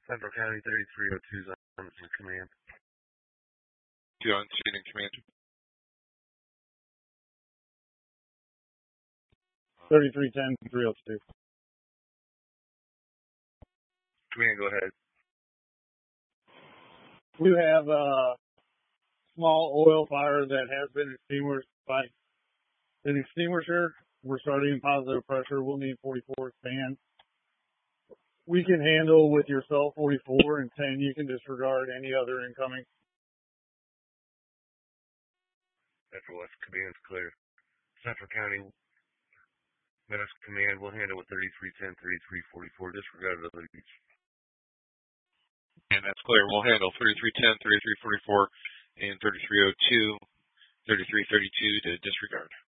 Central County 3302 is on command. 2 on scene and command. 3310 302. Command, go ahead. We have a small oil fire that has been extinguished by an extinguisher. We're starting positive pressure. We'll need 44 expand. We can handle with yourself 44 and 10. You can disregard any other incoming. Central West Command's clear. Central County West Command will handle with 3310, 3344. Disregard other beach. And that's clear. We'll handle 3310, 3344, and 3302, 3332 to disregard.